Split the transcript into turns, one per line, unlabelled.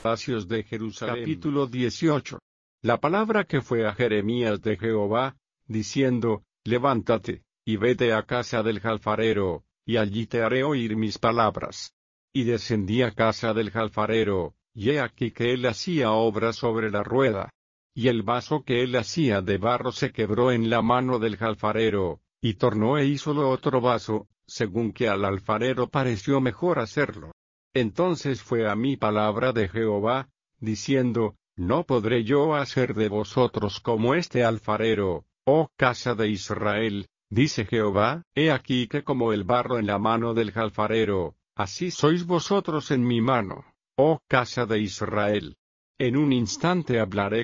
espacios de Jerusalén. Capítulo 18. La palabra que fue a Jeremías de Jehová, diciendo, levántate, y vete a casa del alfarero, y allí te haré oír mis palabras. Y descendí a casa del alfarero, y he aquí que él hacía obra sobre la rueda. Y el vaso que él hacía de barro se quebró en la mano del alfarero, y tornó e hízolo otro vaso, según que al alfarero pareció mejor hacerlo. Entonces fue a mí palabra de Jehová, diciendo, no podré yo hacer de vosotros como este alfarero, oh casa de Israel, dice Jehová, he aquí que como el barro en la mano del alfarero, así sois vosotros en mi mano, oh casa de Israel. En un instante hablaré